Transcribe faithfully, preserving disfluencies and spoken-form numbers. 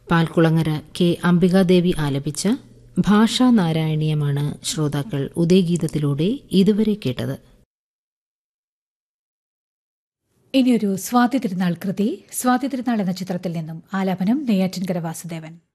Palkulangara K Ambika Devi ആലപിച്ച ഭാഷാനാരായണീയമാണ് ശ്രോതാക്കൾ ഉദയഗീതത്തിലൂടെ ഇതുവരെ കേട്ടത്. ഇനിയൊരു സ്വാതി തിരുനാൾ കൃതി. സ്വാതി തിരുനാൾ എന്ന ചിത്രത്തിൽ നിന്നും ആലാപനം നെയ്യാറ്റിൻകര വാസുദേവൻ.